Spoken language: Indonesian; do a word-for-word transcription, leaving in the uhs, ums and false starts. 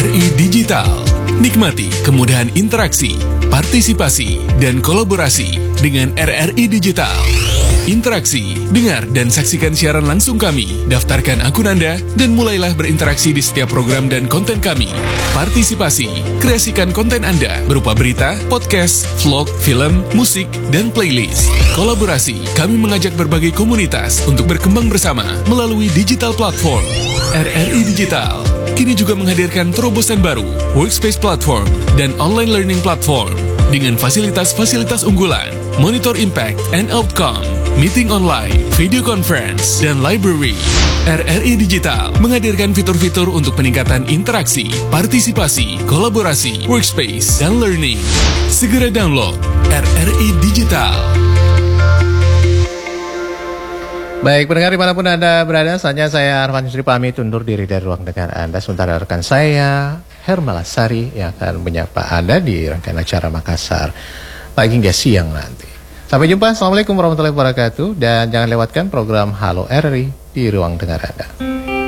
I Digital. Nikmati kemudahan interaksi, partisipasi, dan kolaborasi dengan R R I Digital. Interaksi, dengar dan saksikan siaran langsung kami, daftarkan akun Anda, dan mulailah berinteraksi di setiap program dan konten kami. Partisipasi, kreasikan konten Anda berupa berita, podcast, vlog, film, musik, dan playlist. Kolaborasi, kami mengajak berbagai komunitas untuk berkembang bersama melalui digital platform. R R I Digital kini juga menghadirkan terobosan baru, workspace platform, dan online learning platform dengan fasilitas-fasilitas unggulan, monitor impact and outcome, meeting online, video conference, dan library. R R I Digital menghadirkan fitur-fitur untuk peningkatan interaksi, partisipasi, kolaborasi, workspace, dan learning. Segera download R R I Digital. Baik, pendengar dimanapun Anda berada, saatnya saya Arfan Yusri pamit undur diri dari ruang dengar Anda. Sementara rekan saya, Hermalah Sari, yang akan menyapa Anda di rangkaian acara Makassar pagi hingga siang nanti. Sampai jumpa, Assalamualaikum warahmatullahi wabarakatuh, dan jangan lewatkan program Halo R R I di ruang dengar Anda.